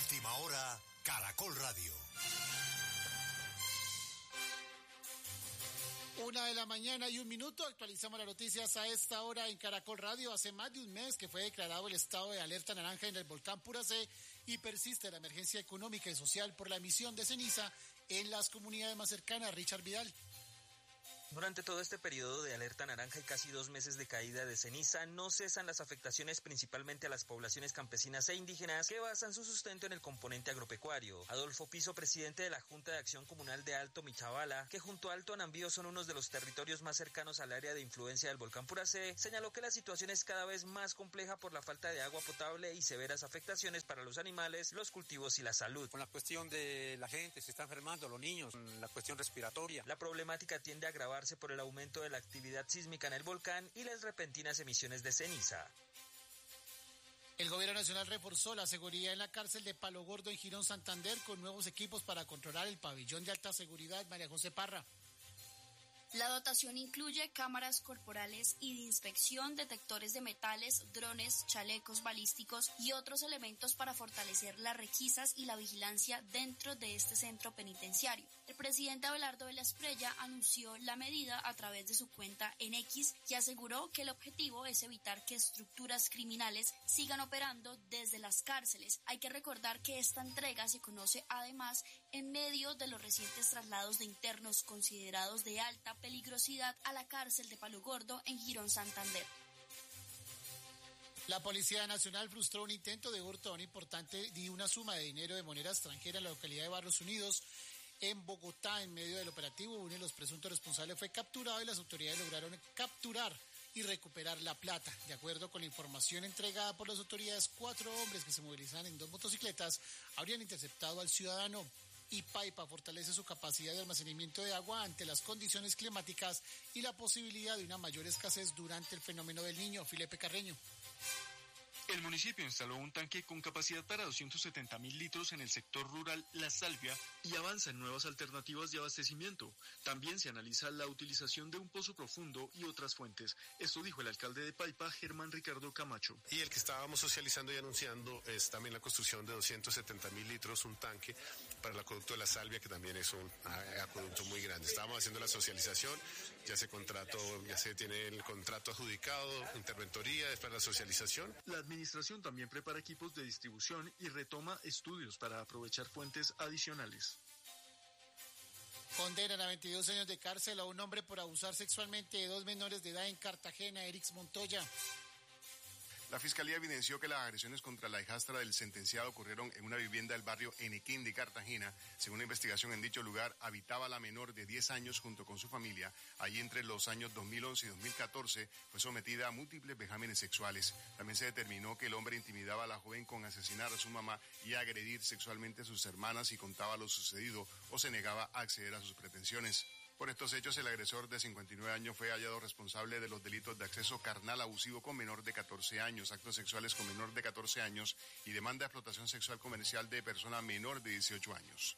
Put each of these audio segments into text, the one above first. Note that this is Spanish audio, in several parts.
Última hora, Caracol Radio. 1:01 a.m. Actualizamos las noticias a esta hora en Caracol Radio. Hace más de un mes que fue declarado el estado de alerta naranja en el volcán Puracé y persiste la emergencia económica y social por la emisión de ceniza en las comunidades más cercanas. Richard Vidal. Durante todo este periodo de alerta naranja y casi 2 meses de caída de ceniza, no cesan las afectaciones principalmente a las poblaciones campesinas e indígenas que basan su sustento en el componente agropecuario. Adolfo Piso, presidente de la Junta de Acción Comunal de Alto Michabala, que junto a Alto Anambío son unos de los territorios más cercanos al área de influencia del volcán Puracé, señaló que la situación es cada vez más compleja por la falta de agua potable y severas afectaciones para los animales, los cultivos y la salud. Con la cuestión de la gente, se está enfermando, los niños, la cuestión respiratoria. La problemática tiende a agravarse por el aumento de la actividad sísmica en el volcán y las repentinas emisiones de ceniza. El gobierno nacional reforzó la seguridad en la cárcel de Palo Gordo en Girón, Santander, con nuevos equipos para controlar el pabellón de alta seguridad. María José Parra. La dotación incluye cámaras corporales y de inspección, detectores de metales, drones, chalecos balísticos y otros elementos para fortalecer las requisas y la vigilancia dentro de este centro penitenciario. El presidente Abelardo de la Espriella anunció la medida a través de su cuenta en X y aseguró que el objetivo es evitar que estructuras criminales sigan operando desde las cárceles. Hay que recordar que esta entrega se conoce además en medio de los recientes traslados de internos considerados de alta peligrosidad a la cárcel de Palo Gordo en Girón, Santander. La Policía Nacional frustró un intento de hurto importante de una suma de dinero de moneda extranjera en la localidad de Barrios Unidos, en Bogotá. En medio del operativo, uno de los presuntos responsables fue capturado y las autoridades lograron capturar y recuperar la plata. De acuerdo con la información entregada por las autoridades, 4 hombres que se movilizaban en 2 motocicletas habrían interceptado al ciudadano. Y Paipa fortalece su capacidad de almacenamiento de agua ante las condiciones climáticas y la posibilidad de una mayor escasez durante el fenómeno del Niño. Felipe Carreño. El municipio instaló un tanque con capacidad para 270.000 litros en el sector rural La Salvia y avanza en nuevas alternativas de abastecimiento. También se analiza la utilización de un pozo profundo y otras fuentes. Esto dijo el alcalde de Paipa, Germán Ricardo Camacho. Y el que estábamos socializando y anunciando es también la construcción de 270.000 litros, un tanque para el acueducto de La Salvia, que también es un acueducto muy grande. Estábamos haciendo la socialización, ya se tiene el contrato adjudicado, interventoría, después la socialización. La administración también prepara equipos de distribución y retoma estudios para aprovechar fuentes adicionales. Condenan a 22 años de cárcel a un hombre por abusar sexualmente de 2 menores de edad en Cartagena. Erix Montoya. La Fiscalía evidenció que las agresiones contra la hijastra del sentenciado ocurrieron en una vivienda del barrio Enequén de Cartagena. Según la investigación, en dicho lugar habitaba la menor de 10 años junto con su familia. Allí entre los años 2011 y 2014 fue sometida a múltiples vejámenes sexuales. También se determinó que el hombre intimidaba a la joven con asesinar a su mamá y agredir sexualmente a sus hermanas si contaba lo sucedido o se negaba a acceder a sus pretensiones. Por estos hechos, el agresor de 59 años fue hallado responsable de los delitos de acceso carnal abusivo con menor de 14 años, actos sexuales con menor de 14 años y demanda de explotación sexual comercial de persona menor de 18 años.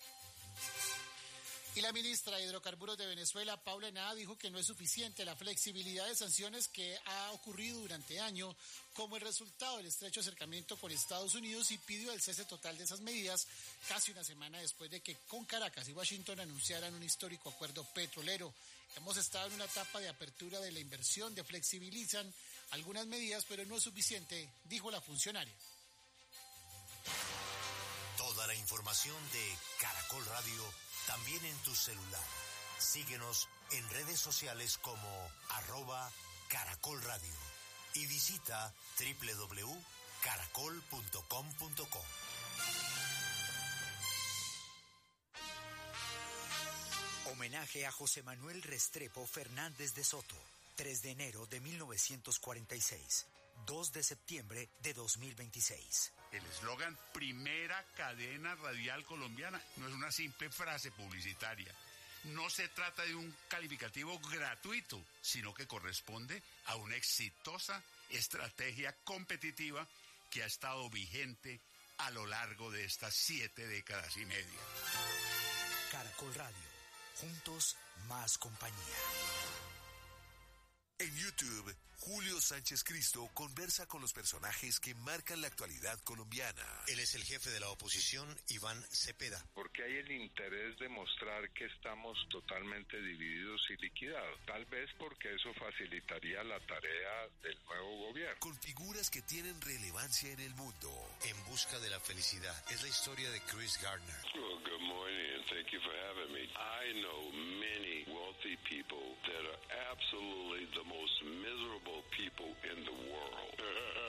Y la ministra de Hidrocarburos de Venezuela, Paula Henao, dijo que no es suficiente la flexibilidad de sanciones que ha ocurrido durante años como el resultado del estrecho acercamiento con Estados Unidos y pidió el cese total de esas medidas casi una semana después de que con Caracas y Washington anunciaran un histórico acuerdo petrolero. Hemos estado en una etapa de apertura de la inversión, de flexibilizan algunas medidas, pero no es suficiente, dijo la funcionaria. Toda la información de Caracol Radio también en tu celular. Síguenos en redes sociales como @Caracol Radio y visita www.caracol.com.co. Homenaje a José Manuel Restrepo Fernández de Soto, 3 de enero de 1946, 2 de septiembre de 2026. El eslogan Primera Cadena Radial Colombiana no es una simple frase publicitaria. No se trata de un calificativo gratuito, sino que corresponde a una exitosa estrategia competitiva que ha estado vigente a lo largo de estas 7 décadas y media. Caracol Radio, juntos más compañía. En YouTube, Julio Sánchez Cristo conversa con los personajes que marcan la actualidad colombiana. Él es el jefe de la oposición, Iván Cepeda. Porque hay el interés de mostrar que estamos totalmente divididos y liquidados. Tal vez porque eso facilitaría la tarea del nuevo gobierno. Con figuras que tienen relevancia en el mundo. En busca de la felicidad. Es la historia de Chris Gardner. Well, good morning and thank you for having me. I know many wealthy people that are absolutely the most miserable people in the world.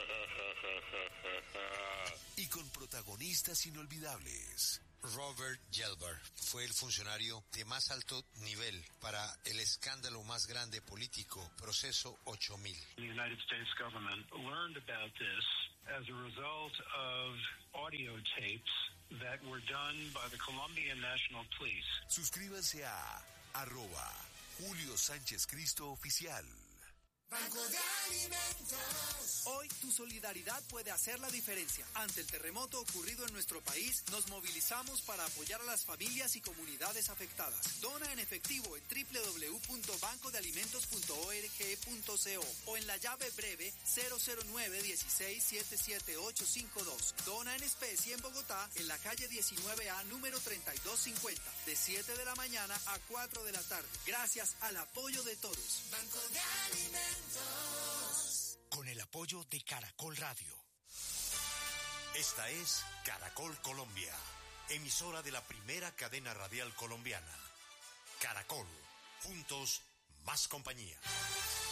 Y con protagonistas inolvidables. Robert Gelber fue el funcionario de más alto nivel para el escándalo más grande político, Proceso 8000. The United States government learned about this as a result of audio tapes that were done by the Colombian National Police. Suscríbanse a @Julio Sánchez Cristo Oficial. Banco de Alimentos. Hoy tu solidaridad puede hacer la diferencia. Ante el terremoto ocurrido en nuestro país, nos movilizamos para apoyar a las familias y comunidades afectadas. Dona en efectivo en www.bancodealimentos.org.co o en la llave breve 009-16-77852. Dona en especie en Bogotá, en la calle 19A, número 3250, de 7 de la mañana a 4 de la tarde. Gracias al apoyo de todos. Banco de Alimentos. Con el apoyo de Caracol Radio. Esta es Caracol Colombia, emisora de la primera cadena radial colombiana. Caracol, juntos, más compañía.